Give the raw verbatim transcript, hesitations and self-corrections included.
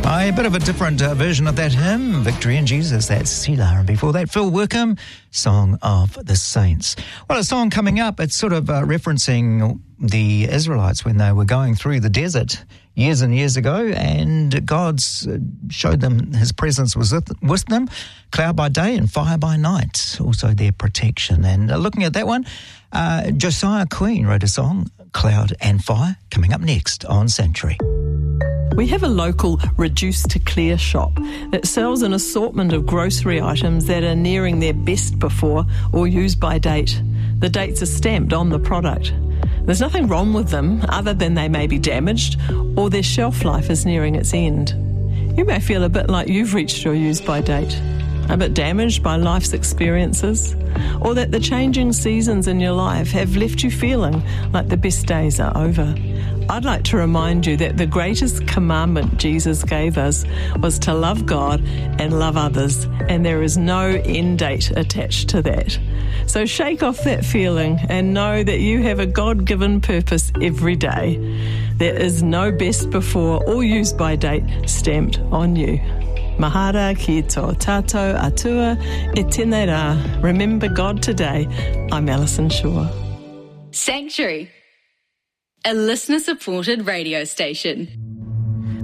A bit of a different uh, version of that hymn, Victory in Jesus, that's Selah. And before that, Phil Wickham, Song of the Saints. Well, a song coming up, it's sort of uh, referencing the Israelites when they were going through the desert years and years ago, and God showed them his presence was with, with them, cloud by day and fire by night, also their protection. And uh, looking at that one, uh, Josiah Queen wrote a song, Cloud and Fire, coming up next on Sanctuary. We have a local Reduce to Clear shop that sells an assortment of grocery items that are nearing their best before or use by date. The dates are stamped on the product. There's nothing wrong with them other than they may be damaged or their shelf life is nearing its end. You may feel a bit like you've reached your use by date, a bit damaged by life's experiences, or that the changing seasons in your life have left you feeling like the best days are over. I'd like to remind you that the greatest commandment Jesus gave us was to love God and love others, and there is no end date attached to that. So shake off that feeling and know that you have a God-given purpose every day. There is no best before or use by date stamped on you. Mahara ki tō tātou atua e tēnei rā. Remember God today. I'm Alison Shaw. Sanctuary, a listener-supported radio station.